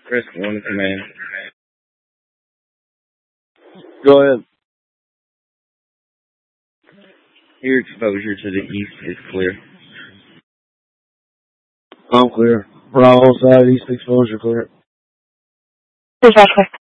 Press 1 command. Go ahead. Your exposure to the east is clear. I'm clear. Bravo side, east exposure clear.